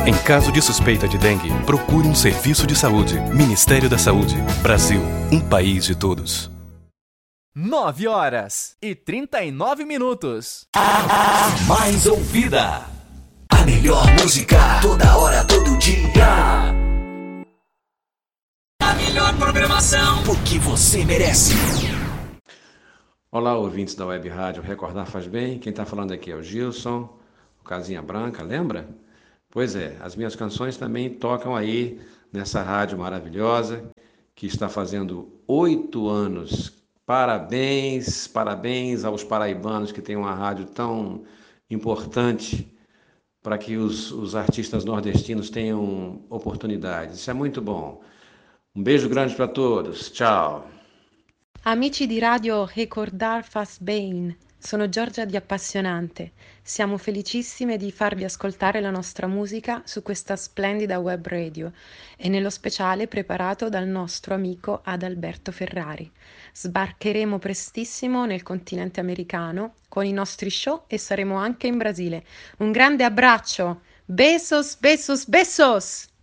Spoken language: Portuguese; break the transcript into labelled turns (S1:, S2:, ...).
S1: Em caso de suspeita de dengue, procure um serviço de saúde. Ministério da Saúde. Brasil, um país de todos.
S2: 9h39.
S3: A mais ouvida. A melhor música. Toda hora, todo dia. A melhor programação. Porque você merece.
S4: Olá, ouvintes da Web Rádio Recordar Faz Bem. Quem está falando aqui é o Gilson, o Casinha Branca, lembra? Pois é, as minhas canções também tocam aí nessa rádio maravilhosa, que está fazendo 8 anos. Parabéns, parabéns aos paraibanos que têm uma rádio tão importante para que os artistas nordestinos tenham oportunidades. Isso é muito bom. Um beijo grande para todos. Tchau.
S5: Amici di Radio Recordar Faz Bem, sono Giorgia di Appassionante. Siamo felicissime di farvi ascoltare la nostra musica su questa splendida web radio e nello speciale preparato dal nostro amico Adalberto Ferrari. Sbarcheremo prestissimo nel continente americano con i nostri show e saremo anche in Brasile. Un grande abbraccio! Besos, besos, besos!